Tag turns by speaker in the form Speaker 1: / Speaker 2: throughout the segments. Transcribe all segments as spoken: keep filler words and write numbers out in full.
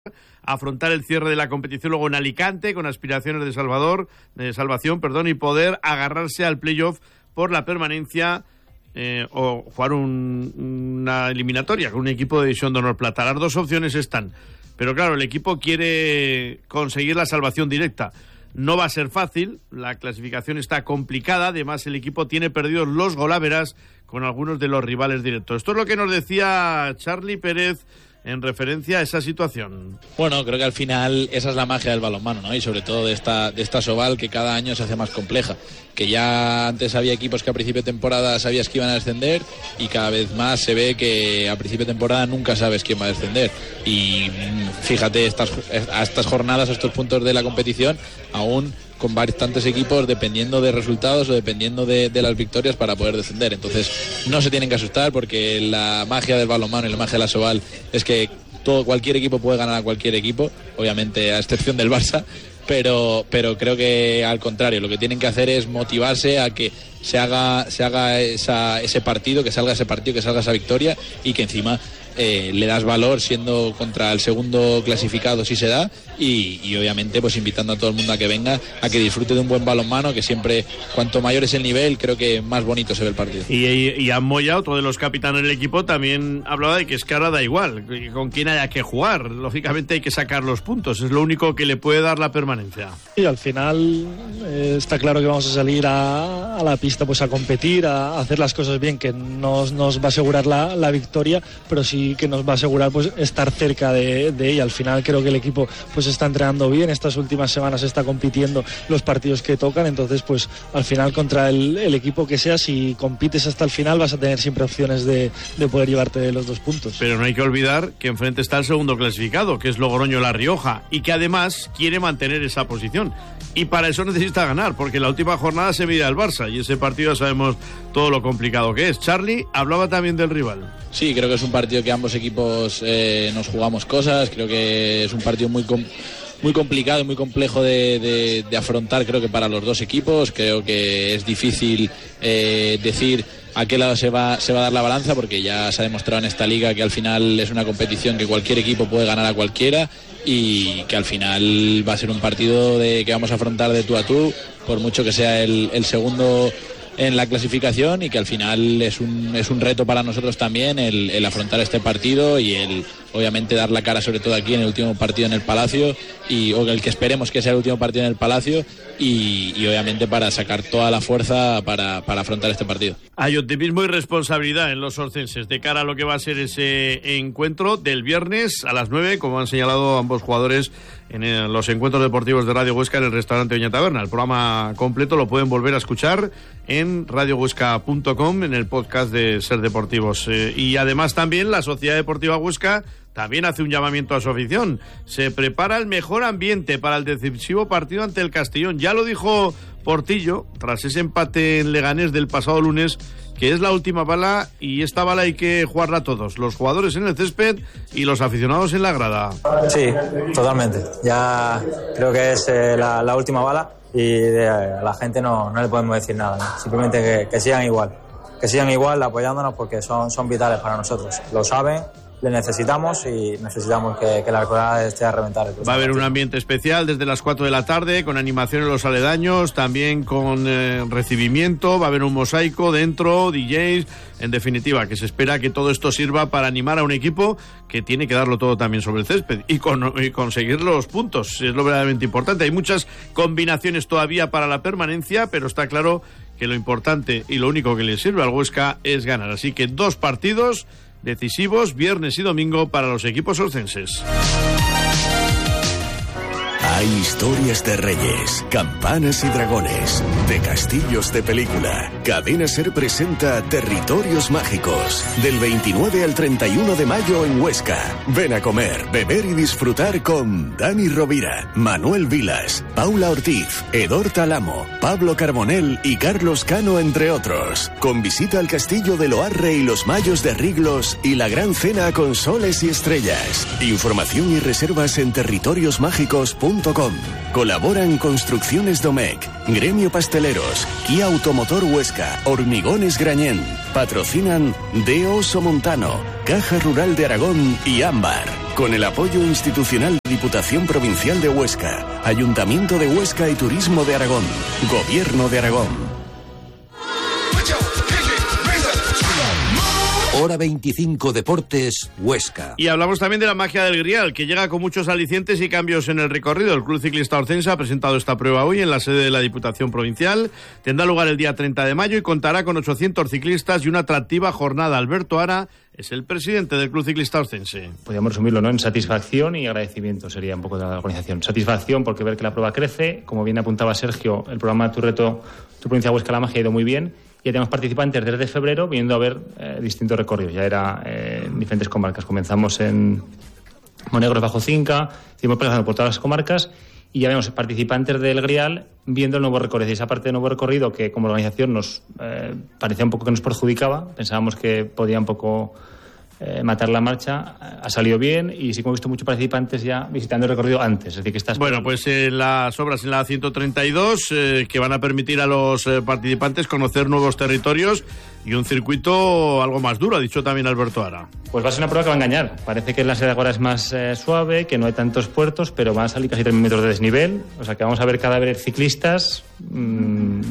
Speaker 1: afrontar el cierre de la competición luego en Alicante con aspiraciones de Salvador, de salvación, perdón, y poder agarrarse al playoff por la permanencia eh, o jugar un, una eliminatoria con un equipo de División de Honor Plata. Las dos opciones están, pero claro, el equipo quiere conseguir la salvación directa. No va a ser fácil, la clasificación está complicada, además el equipo tiene perdidos los golaveras con algunos de los rivales directos. Esto es lo que nos decía Charly Pérez en referencia a esa situación.
Speaker 2: Bueno, creo que al final esa es la magia del balonmano, ¿no? Y sobre todo de esta, de esta Sobal, que cada año se hace más compleja. Que ya antes había equipos que a principio de temporada sabías que iban a descender y cada vez más se ve que a principio de temporada nunca sabes quién va a descender. Y fíjate, estas, a estas jornadas, a estos puntos de la competición, aún con bastantes equipos dependiendo de resultados o dependiendo de, de las victorias para poder descender. Entonces no se tienen que asustar, porque la magia del balonmano y la magia de la Sobal es que todo, cualquier equipo puede ganar a cualquier equipo, obviamente a excepción del Barça, pero, pero creo que al contrario, lo que tienen que hacer es motivarse a que se haga, se haga esa, ese partido, que salga ese partido, que salga esa victoria, y que encima Eh, le das valor siendo contra el segundo clasificado si se da, y, y obviamente pues invitando a todo el mundo a que venga, a que disfrute de un buen balonmano, que siempre cuanto mayor es el nivel creo que más bonito se ve el partido.
Speaker 1: Y, y, y Ammoya, otro de los capitanes del equipo, también hablaba de que es que ahora da igual con quién haya que jugar, lógicamente hay que sacar los puntos, es lo único que le puede dar la permanencia.
Speaker 3: Y al final eh, está claro que vamos a salir a, a la pista pues a competir, a, a hacer las cosas bien, que nos, nos va a asegurar la, la victoria, pero sí que nos va a asegurar pues estar cerca de, de ella. Al final creo que el equipo pues está entrenando bien, estas últimas semanas está compitiendo los partidos que tocan, entonces pues al final contra el, el equipo que sea, si compites hasta el final vas a tener siempre opciones de, de poder llevarte los dos puntos.
Speaker 1: Pero no hay que olvidar que enfrente está el segundo clasificado, que es Logroño-La Rioja, y que además quiere mantener esa posición, y para eso necesita ganar, porque en la última jornada se mide al Barça, y ese partido ya sabemos todo lo complicado que es. Charly hablaba también del rival.
Speaker 2: Sí, creo que es un partido que ambos equipos eh, nos jugamos cosas, creo que es un partido muy com- muy complicado y muy complejo de, de, de afrontar, creo que para los dos equipos. Creo que es difícil eh, decir a qué lado se va, se va a dar la balanza, porque ya se ha demostrado en esta liga que al final es una competición que cualquier equipo puede ganar a cualquiera, y que al final va a ser un partido de, que vamos a afrontar de tú a tú, por mucho que sea el, el segundo en la clasificación, y que al final es un, es un reto para nosotros también el, el afrontar este partido y el obviamente dar la cara, sobre todo aquí en el último partido en el Palacio, y o el que esperemos que sea el último partido en el Palacio, y, y obviamente para sacar toda la fuerza para, para afrontar este partido.
Speaker 1: Hay optimismo y responsabilidad en los orcenses de cara a lo que va a ser ese encuentro del viernes a las nueve, como han señalado ambos jugadores en los encuentros deportivos de Radio Huesca en el restaurante Oña Taberna. El programa completo lo pueden volver a escuchar en radio huesca punto com, en el podcast de Ser Deportivos. Eh, y además también la Sociedad Deportiva Huesca también hace un llamamiento a su afición. Se prepara el mejor ambiente para el decisivo partido ante el Castellón. Ya lo dijo Portillo tras ese empate en Leganés del pasado lunes, que es la última bala, y esta bala hay que jugarla todos, los jugadores en el césped y los aficionados en la grada.
Speaker 4: Sí, totalmente. Ya creo que es eh, la, la última bala, y de, a la gente no, no le podemos decir nada, ¿no? Simplemente que, que sigan igual, que sigan igual apoyándonos, porque son, son vitales para nosotros. Lo saben, le necesitamos y necesitamos que, que la Alcoraz esté a reventar.
Speaker 1: Va a haber un ambiente especial desde las cuatro de la tarde, con animación en los aledaños, también con eh, recibimiento, va a haber un mosaico dentro, D Js, en definitiva, que se espera que todo esto sirva para animar a un equipo que tiene que darlo todo también sobre el césped y, con, y conseguir los puntos, es lo verdaderamente importante. Hay muchas combinaciones todavía para la permanencia, pero está claro que lo importante y lo único que le sirve al Huesca es ganar, así que dos partidos decisivos, viernes y domingo, para los equipos orcenses.
Speaker 5: Hay historias de reyes, campanas y dragones, de castillos de película. Cadena Ser presenta Territorios Mágicos, del veintinueve al treinta y uno de mayo en Huesca. Ven a comer, beber y disfrutar con Dani Rovira, Manuel Vilas, Paula Ortiz, Edor Talamo, Pablo Carbonell y Carlos Cano, entre otros. Con visita al castillo de Loarre y los Mayos de Riglos, y la gran cena con soles y estrellas. Información y reservas en territorios mágicos punto punto com. Colaboran Construcciones Domecq, Gremio Pasteleros, Kia Automotor Huesca, Hormigones Grañén. Patrocinan D. Oso Montano, Caja Rural de Aragón y Ámbar. Con el apoyo institucional de Diputación Provincial de Huesca, Ayuntamiento de Huesca y Turismo de Aragón, Gobierno de Aragón.
Speaker 6: Hora veinticinco Deportes, Huesca.
Speaker 1: Y hablamos también de la magia del Grial, que llega con muchos alicientes y cambios en el recorrido. El Club Ciclista Orcense ha presentado esta prueba hoy en la sede de la Diputación Provincial. Tendrá lugar el día treinta de mayo y contará con ochocientos ciclistas y una atractiva jornada. Alberto Ara es el presidente del Club Ciclista Orcense.
Speaker 7: Podríamos resumirlo, ¿no?, en satisfacción y agradecimiento sería un poco de la organización. Satisfacción porque ver que la prueba crece, como bien apuntaba Sergio, el programa Tu Reto, Tu Provincia Huesca, la magia ha ido muy bien. Ya tenemos participantes desde febrero viniendo a ver eh, distintos recorridos. Ya era eh, en diferentes comarcas. Comenzamos en Monegros bajo Cinca, seguimos pasando por todas las comarcas y ya vemos participantes del Grial viendo el nuevo recorrido. Y esa parte del nuevo recorrido que como organización nos eh, parecía un poco que nos perjudicaba, pensábamos que podía un poco eh, matar la marcha, ha salido bien y sí que hemos visto muchos participantes ya visitando el recorrido antes. Es decir, que estás...
Speaker 1: Bueno, pues eh, las obras en la ciento treinta y dos eh, que van a permitir a los eh, participantes conocer nuevos territorios y un circuito algo más duro, ha dicho también Alberto Ara.
Speaker 7: Pues va a ser una prueba que va a engañar. Parece que la sede ahora es más eh, suave, que no hay tantos puertos, pero van a salir casi tres mil metros de desnivel. O sea que vamos a ver cada vez ciclistas mmm,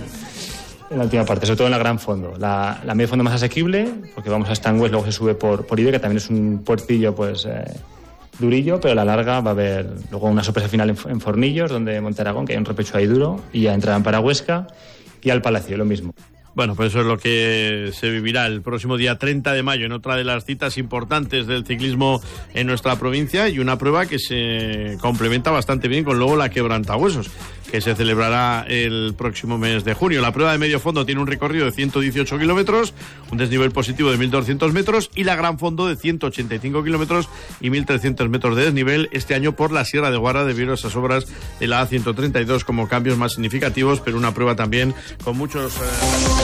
Speaker 7: en la última parte, sobre todo en la gran fondo. La, la medio fondo más asequible, porque vamos a Stangues, luego se sube por, por Ibe, que también es un puertillo pues eh, durillo, pero a la larga va a haber luego una sorpresa final en, en Fornillos, donde Monteragón, que hay un repecho ahí duro, y ya entrarán para Huesca, y al Palacio, lo mismo.
Speaker 1: Bueno, pues eso es lo que se vivirá el próximo día treinta de mayo en otra de las citas importantes del ciclismo en nuestra provincia y una prueba que se complementa bastante bien con luego la Quebrantahuesos, que se celebrará el próximo mes de junio. La prueba de medio fondo tiene un recorrido de ciento dieciocho kilómetros, un desnivel positivo de mil doscientos metros y la gran fondo de ciento ochenta y cinco kilómetros y mil trescientos metros de desnivel este año por la Sierra de Guara debido a esas obras de la A ciento treinta y dos como cambios más significativos, pero una prueba también con muchos... Eh...